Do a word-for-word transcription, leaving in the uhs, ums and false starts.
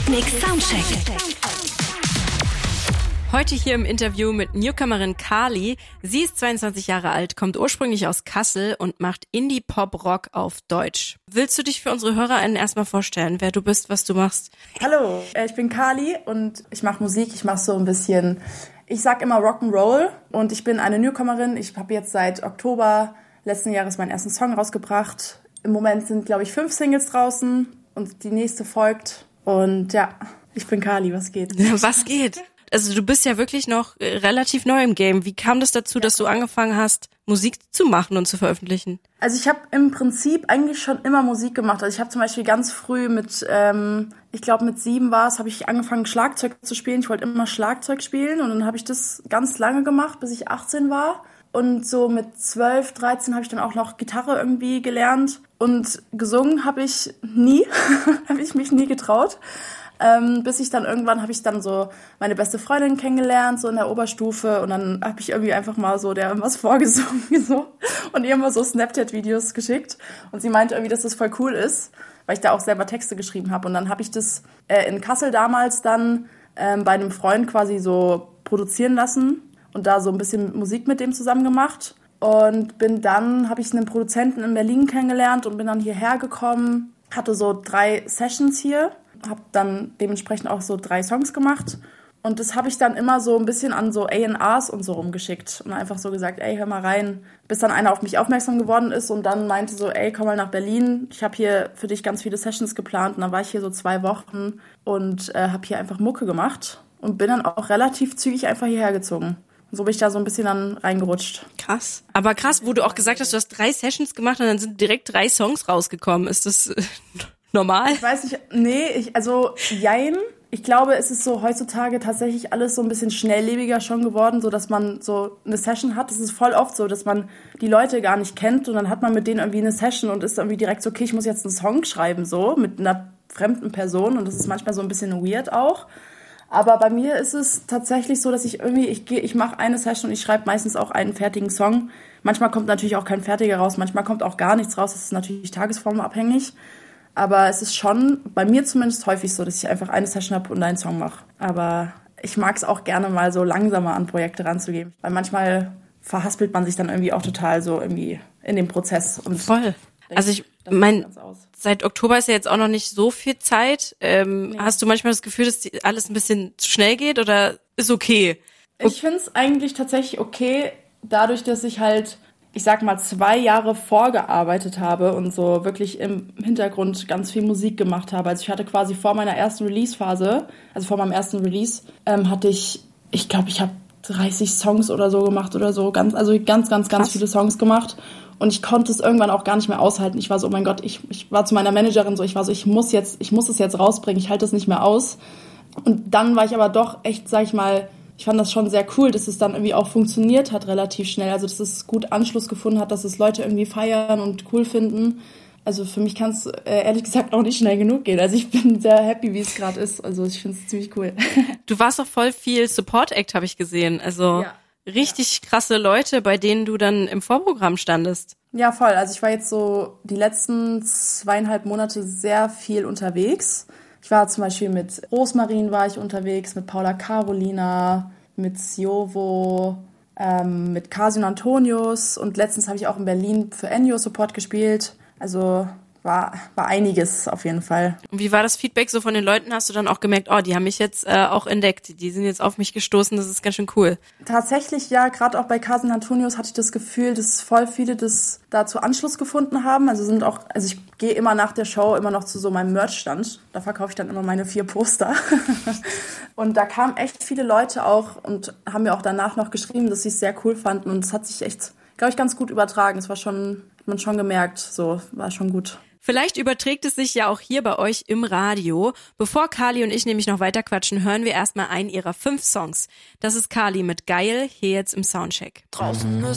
Sputnik Soundcheck. Heute hier im Interview mit Newcomerin Kali. Sie ist zweiundzwanzig Jahre alt, kommt ursprünglich aus Kassel und macht Indie-Pop-Rock auf Deutsch. Willst du dich für unsere HörerInnen erstmal vorstellen, wer du bist, was du machst? Hallo, ich bin Kali und ich mache Musik. Ich mache so ein bisschen, ich sag immer Rock'n'Roll und ich bin eine Newcomerin. Ich habe jetzt seit Oktober letzten Jahres meinen ersten Song rausgebracht. Im Moment sind, glaube ich, fünf Singles draußen und die nächste folgt. Und ja, ich bin Kali, was geht? Was geht? Also du bist ja wirklich noch relativ neu im Game. Wie kam das dazu, dass du angefangen hast, Musik zu machen und zu veröffentlichen? Also ich habe im Prinzip eigentlich schon immer Musik gemacht. Also ich habe zum Beispiel ganz früh mit, ähm, ich glaube mit sieben war es, habe ich angefangen Schlagzeug zu spielen. Ich wollte immer Schlagzeug spielen und dann habe ich das ganz lange gemacht, bis ich achtzehn war. Und so mit zwölf, dreizehn habe ich dann auch noch Gitarre irgendwie gelernt. Und gesungen habe ich nie, habe ich mich nie getraut. Ähm, bis ich dann irgendwann habe ich dann so meine beste Freundin kennengelernt, so in der Oberstufe. Und dann habe ich irgendwie einfach mal so der was vorgesungen so, und ihr immer so Snapchat-Videos geschickt. Und sie meinte irgendwie, dass das voll cool ist, weil ich da auch selber Texte geschrieben habe. Und dann habe ich das äh, in Kassel damals dann ähm, bei einem Freund quasi so produzieren lassen und da so ein bisschen Musik mit dem zusammen gemacht. Und bin dann, habe ich einen Produzenten in Berlin kennengelernt und bin dann hierher gekommen, hatte so drei Sessions hier. Habe dann dementsprechend auch so drei Songs gemacht und das habe ich dann immer so ein bisschen an so A and Rs und so rumgeschickt und einfach so gesagt, ey, hör mal rein, bis dann einer auf mich aufmerksam geworden ist und dann meinte so, ey, komm mal nach Berlin, ich habe hier für dich ganz viele Sessions geplant und dann war ich hier so zwei Wochen und äh, habe hier einfach Mucke gemacht und bin dann auch relativ zügig einfach hierher gezogen. Und so bin ich da so ein bisschen dann reingerutscht. Krass. Aber krass, wo du auch gesagt hast, du hast drei Sessions gemacht und dann sind direkt drei Songs rausgekommen. Ist das normal? Ich weiß nicht, nee, ich, also jein. Ich glaube, es ist so heutzutage tatsächlich alles so ein bisschen schnelllebiger schon geworden, so dass man so eine Session hat. Es ist voll oft so, dass man die Leute gar nicht kennt und dann hat man mit denen irgendwie eine Session und ist irgendwie direkt so, okay, ich muss jetzt einen Song schreiben, so mit einer fremden Person und das ist manchmal so ein bisschen weird auch. Aber bei mir ist es tatsächlich so, dass ich irgendwie, ich gehe, ich mache eine Session und ich schreibe meistens auch einen fertigen Song. Manchmal kommt natürlich auch kein fertiger raus, manchmal kommt auch gar nichts raus. Das ist natürlich tagesformabhängig. Aber es ist schon, bei mir zumindest häufig so, dass ich einfach eine Session habe und einen Song mache. Aber ich mag es auch gerne mal so langsamer an Projekte ranzugehen. Weil manchmal verhaspelt man sich dann irgendwie auch total so irgendwie in dem Prozess. Und voll. Also ich meine, seit Oktober ist ja jetzt auch noch nicht so viel Zeit. Ähm, nee. Hast du manchmal das Gefühl, dass die alles ein bisschen zu schnell geht oder ist okay? Ich finde es eigentlich tatsächlich okay, dadurch, dass ich halt, ich sag mal, zwei Jahre vorgearbeitet habe und so wirklich im Hintergrund ganz viel Musik gemacht habe. Also ich hatte quasi vor meiner ersten Release-Phase, also vor meinem ersten Release, ähm, hatte ich, ich glaube, ich habe dreißig Songs oder so gemacht oder so, ganz, also ganz, ganz, ganz Krass. viele Songs gemacht. Und ich konnte es irgendwann auch gar nicht mehr aushalten. Ich war so, oh mein Gott, ich, ich war zu meiner Managerin so, ich war so, ich muss jetzt, ich muss es jetzt rausbringen, ich halte es nicht mehr aus. Und dann war ich aber doch echt, sag ich mal, ich fand das schon sehr cool, dass es dann irgendwie auch funktioniert hat relativ schnell. Also dass es gut Anschluss gefunden hat, dass es Leute irgendwie feiern und cool finden. Also für mich kann es äh, ehrlich gesagt auch nicht schnell genug gehen. Also ich bin sehr happy, wie es gerade ist. Also ich finde es ziemlich cool. Du warst auch voll viel Support-Act, habe ich gesehen. Also ja. Richtig ja. krasse Leute, bei denen du dann im Vorprogramm standest. Ja, voll. Also ich war jetzt so die letzten zweieinhalb Monate sehr viel unterwegs. Ich war zum Beispiel mit Rosmarin war ich unterwegs, mit Paula Carolina, mit Siovo, ähm, mit Casion Antonius und letztens habe ich auch in Berlin für Ennio Support gespielt. Also war war einiges auf jeden Fall. Und wie war das Feedback so von den Leuten? Hast du dann auch gemerkt, oh, die haben mich jetzt äh, auch entdeckt, die sind jetzt auf mich gestoßen, das ist ganz schön cool. Tatsächlich, ja, gerade auch bei Casion Antonius hatte ich das Gefühl, dass voll viele das dazu Anschluss gefunden haben. Also sind auch, also ich gehe immer nach der Show immer noch zu so meinem Merchstand. Da verkaufe ich dann immer meine vier Poster. Und da kamen echt viele Leute auch und haben mir auch danach noch geschrieben, dass sie es sehr cool fanden. Und es hat sich echt, glaube ich, ganz gut übertragen. Es war schon, hat man schon gemerkt, so, war schon gut. Vielleicht überträgt es sich ja auch hier bei euch im Radio. Bevor Kali und ich nämlich noch weiter quatschen, hören wir erstmal einen ihrer fünf Songs. Das ist Kali mit Geil, hier jetzt im Soundcheck. Draußen ist